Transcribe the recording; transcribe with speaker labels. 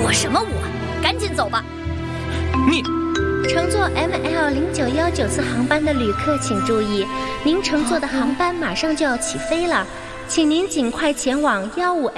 Speaker 1: 我什么我？赶紧走吧！
Speaker 2: 你。
Speaker 3: 乘坐 ML0919次航班的旅客请注意，您乘坐的航班马上就要起飞了，请您尽快前往15